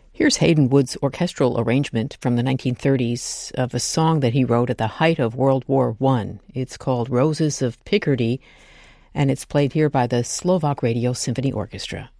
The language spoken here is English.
Here's Hayden Wood's orchestral arrangement from the 1930s of a song that he wrote at the height of World War I. It's called Roses of Picardy, and it's played here by the Slovak Radio Symphony Orchestra.